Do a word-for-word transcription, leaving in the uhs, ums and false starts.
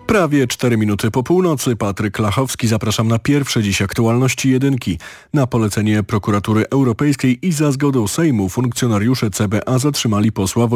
Prawie cztery minuty po północy. Patryk Lachowski, zapraszam na pierwsze dziś aktualności jedynki. Na polecenie Prokuratury Europejskiej i za zgodą Sejmu funkcjonariusze C B A zatrzymali posła